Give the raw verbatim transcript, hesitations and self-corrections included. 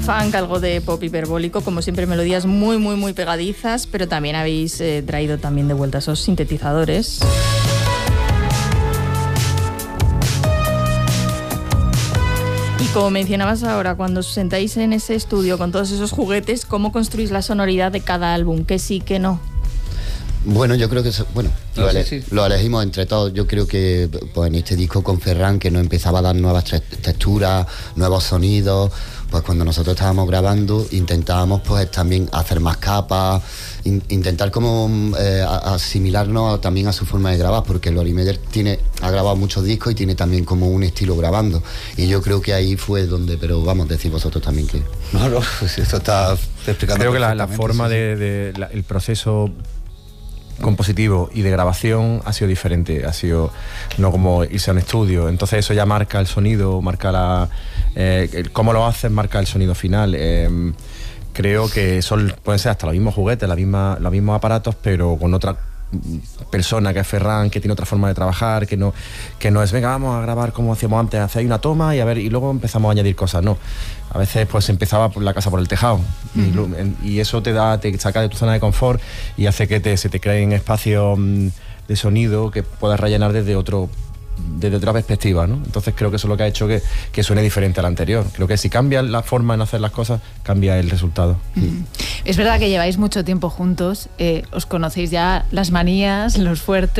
funk, algo de pop hiperbólico, como siempre melodías muy, muy, muy pegadizas, pero también habéis eh, traído también de vuelta esos sintetizadores. Y como mencionabas ahora, cuando os sentáis en ese estudio con todos esos juguetes, ¿cómo construís la sonoridad de cada álbum? ¿Qué sí, qué no? Bueno, yo creo que eso, bueno, no, lo, ele sí, sí. lo elegimos entre todos. Yo creo que pues, en este disco con Ferran, que nos empezaba a dar nuevas texturas, nuevos sonidos, pues cuando nosotros estábamos grabando intentábamos pues también hacer más capas, in, intentar como eh, asimilarnos también a su forma de grabar, porque Lori Meder tiene, ha grabado muchos discos y tiene también como un estilo grabando, y yo creo que ahí fue donde, pero vamos, decir vosotros también que... No, no, pues esto está explicando. Creo que la, la forma sí, sí. de, de la, el proceso compositivo y de grabación ha sido diferente, ha sido no como irse a un estudio, entonces eso ya marca el sonido, marca la eh, el, cómo lo haces, marca el sonido final. Eh, creo que son, pueden ser hasta los mismos juguetes, la misma, los mismos aparatos, pero con otra persona, que es Ferran, que tiene otra forma de trabajar, que no, que no es venga, vamos a grabar como hacíamos antes, hacer una toma y a ver, y luego empezamos a añadir cosas. No, a veces pues empezaba por la casa por el tejado. Uh-huh. y, y eso te da, te saca de tu zona de confort y hace que te, se te creen espacios de sonido que puedas rellenar desde otro desde otra perspectiva, ¿no? Entonces creo que eso es lo que ha hecho que, que suene diferente al anterior. Creo que si cambia la forma en hacer las cosas, cambia el resultado. Mm. Es verdad que lleváis mucho tiempo juntos, eh, os conocéis ya las manías, los fuertes.